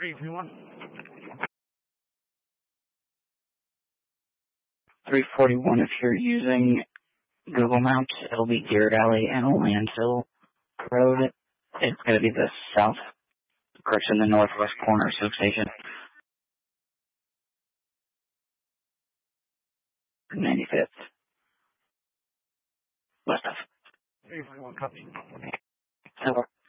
341. 341, if you're using Google Maps, it'll be Garrett Alley and Landfill Road. It's going to be the south, correction, the northwest corner of Sioux Station. 95th. West of. 341, copy. Over.